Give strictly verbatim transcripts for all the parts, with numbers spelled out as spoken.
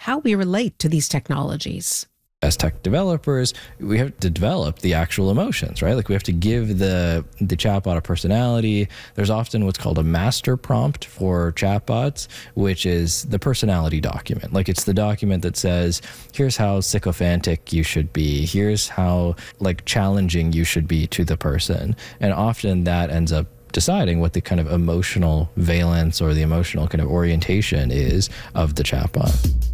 how we relate to these technologies. As tech developers, we have to develop the actual emotions, right? Like we have to give the the chatbot a personality. There's often what's called a master prompt for chatbots, which is the personality document. Like it's the document that says, here's how sycophantic you should be. Here's how like challenging you should be to the person. And often that ends up deciding what the kind of emotional valence or the emotional kind of orientation is of the chatbot.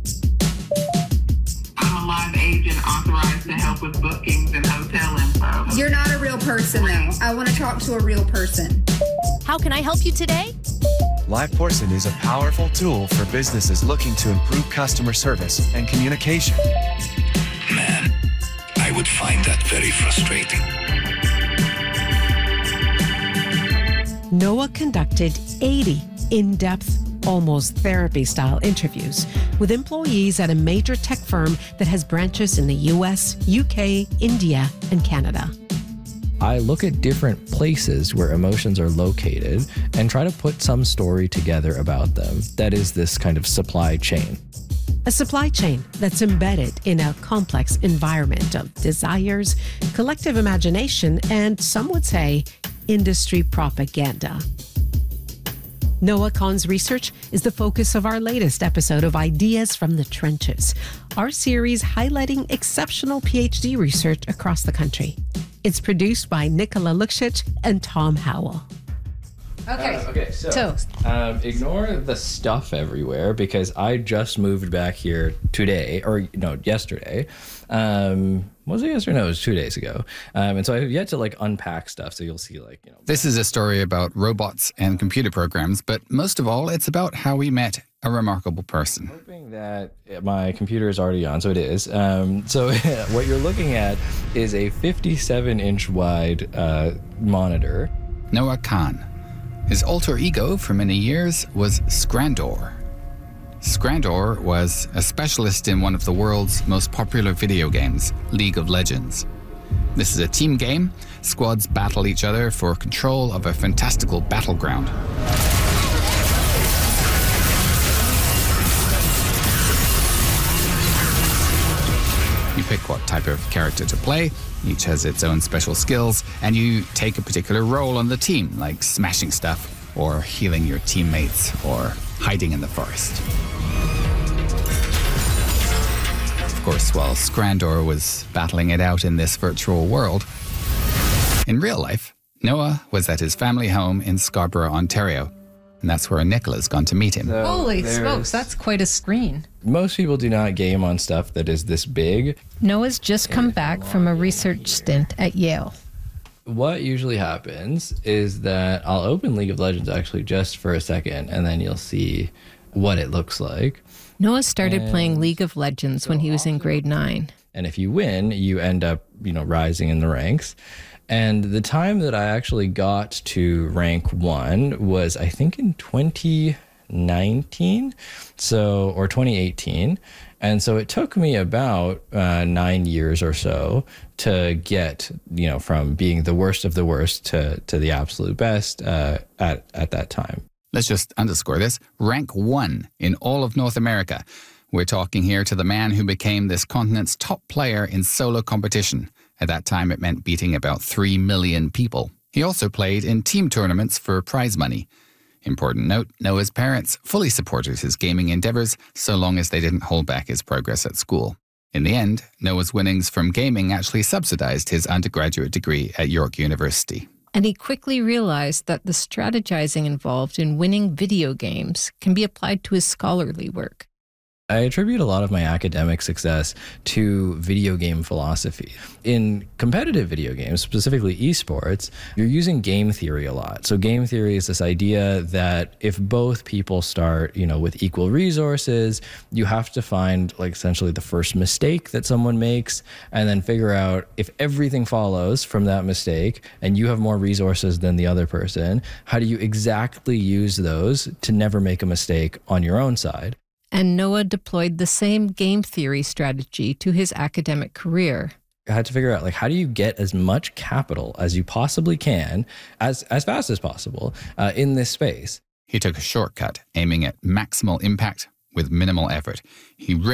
Agent authorized to help with bookings and hotel info. You're not a real person, though. I want to talk to a real person. How can I help you today? LivePorson is a powerful tool for businesses looking to improve customer service and communication. Man, I would find that very frustrating. Noah conducted eighty in-depth, almost therapy-style interviews with employees at a major tech firm that has branches in the U S, U K, India, and Canada. I look at different places where emotions are located and try to put some story together about them. That is this kind of supply chain. A supply chain that's embedded in a complex environment of desires, collective imagination, and some would say industry propaganda. Noah Kahn's research is the focus of our latest episode of Ideas from the Trenches, our series highlighting exceptional PhD research across the country. It's produced by Nicola Luksic and Tom Howell. Okay. Uh, okay, so Toast. Um, ignore the stuff everywhere because I just moved back here today, or no, yesterday. Um, was it yesterday? No, it was two days ago. Um, and so I have yet to like unpack stuff. So you'll see like, you know. This is a story about robots and computer programs, but most of all, it's about how we met a remarkable person. I'm hoping that my computer is already on, so it is. Um, so what you're looking at is a fifty-seven inch wide uh, monitor. Noah Kahn. His alter ego for many years was Scrandor. Scrandor was a specialist in one of the world's most popular video games, League of Legends. This is a team game. Squads battle each other for control of a fantastical battleground. You pick what type of character to play, each has its own special skills, and you take a particular role on the team, like smashing stuff, or healing your teammates, or hiding in the forest. Of course, while Scrandor was battling it out in this virtual world, in real life, Noah was at his family home in Scarborough, Ontario. And that's where Nicola's gone to meet him. So Holy smokes, that's quite a screen. Most people do not game on stuff that is this big. Noah's just come back from a research stint at Yale. What usually happens is that I'll open League of Legends actually just for a second, and then you'll see what it looks like. Noah started And playing League of Legends so when he was in grade nine. And if you win, you end up, you know, rising in the ranks. And the time that I actually got to rank one was, I think, in twenty nineteen, so or twenty eighteen. And so it took me about uh, nine years or so to get, you know, from being the worst of the worst to to the absolute best uh, at at that time. Let's just underscore this. Rank one in all of North America. We're talking here to the man who became this continent's top player in solo competition. At that time, it meant beating about three million people. He also played in team tournaments for prize money. Important note, Noah's parents fully supported his gaming endeavors so long as they didn't hold back his progress at school. In the end, Noah's winnings from gaming actually subsidized his undergraduate degree at York University. And he quickly realized that the strategizing involved in winning video games can be applied to his scholarly work. I attribute a lot of my academic success to video game philosophy. In competitive video games, specifically esports, you're using game theory a lot. So game theory is this idea that if both people start, you know, with equal resources, you have to find like essentially the first mistake that someone makes and then figure out if everything follows from that mistake and you have more resources than the other person, how do you exactly use those to never make a mistake on your own side? And Noah deployed the same game theory strategy to his academic career. I had to figure out, like, how do you get as much capital as you possibly can, as, as fast as possible, uh, in this space? He took a shortcut, aiming at maximal impact with minimal effort. He